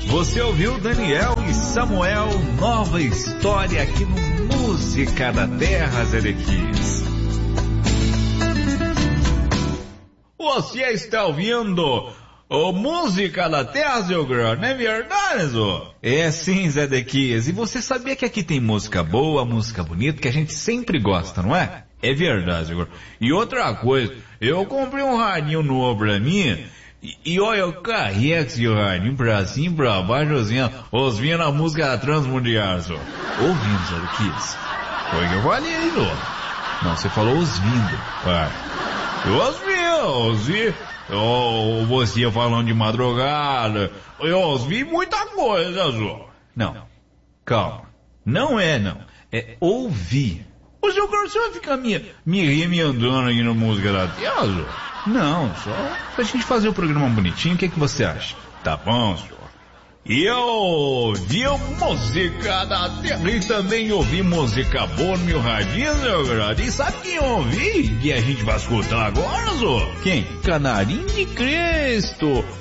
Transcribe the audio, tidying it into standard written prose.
Você ouviu Daniel e Samuel, nova história aqui no Música da Terra, Zedequias. Você está ouvindo o Música da Terra, seu grande, não é verdade, Zô? É sim, Zedequias. E você sabia que aqui tem música boa, música bonita, que a gente sempre gosta, não é? É verdade, Zô. E outra coisa, eu comprei um radinho novo pra mim, e olha, eu carrego esse radinho pra cima e pra baixo, ouvindo a música da Transmundial, Zô. Ouvindo, Zedequias. Foi o que eu falei aí, Zô. Não, você falou ouvindo, pai. Eu ouvi. Você falando de madrugada, eu ouvi muita coisa, Zô. Não, calma. Não. É ouvir. O seu coração vai ficar me remendando aqui no Música da Terra, Zô? Não, só pra gente fazer o programa bonitinho, o que você acha? Tá bom, senhor? E eu ouvi música da Terra e também ouvi música boa no meu radinho, meu grande. E sabe quem eu ouvi? Que a gente vai escutar agora, Zô? Quem? Canarinho de Cristo.